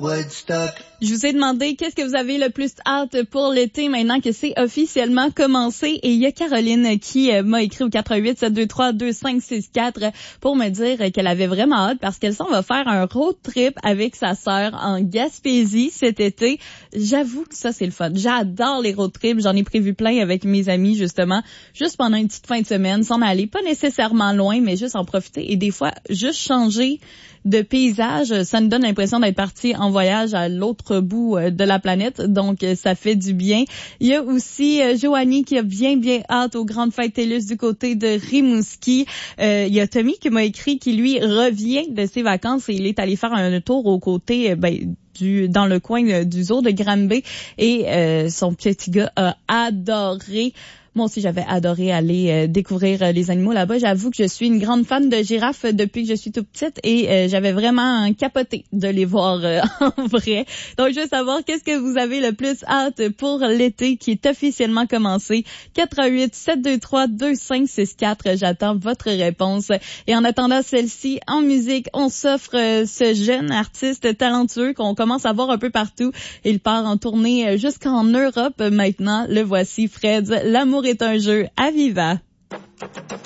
Woodstock. Je vous ai demandé qu'est-ce que vous avez le plus hâte pour l'été maintenant que c'est officiellement commencé. Et il y a Caroline qui m'a écrit au 418-723-2564 pour me dire qu'elle avait vraiment hâte parce qu'elle s'en va faire un road trip avec sa sœur en Gaspésie cet été. J'avoue que ça, c'est le fun. J'adore les road trips. J'en ai prévu plein avec mes amis, justement, juste pendant une petite fin de semaine, s'en aller pas nécessairement loin, mais juste en profiter. Et des fois, juste changer de paysage, ça nous donne l'impression d'être parti en voyage à l'autre bout de la planète, donc ça fait du bien. Il y a aussi Joanie qui a bien hâte aux grandes fêtes TELUS du côté de Rimouski. Il y a Tommy qui m'a écrit qui lui revient de ses vacances et il est allé faire un tour aux côtés dans le coin du zoo de Granby et son petit gars a adoré. Moi aussi, j'avais adoré aller découvrir les animaux là-bas. J'avoue que je suis une grande fan de girafes depuis que je suis toute petite et j'avais vraiment capoté de les voir en vrai. Donc, je veux savoir qu'est-ce que vous avez le plus hâte pour l'été qui est officiellement commencé. 418-723-2564. J'attends votre réponse. Et en attendant celle-ci, en musique, on s'offre ce jeune artiste talentueux qu'on commence à voir un peu partout. Il part en tournée jusqu'en Europe maintenant. Le voici, Fred. L'amour est un jeu à Viva.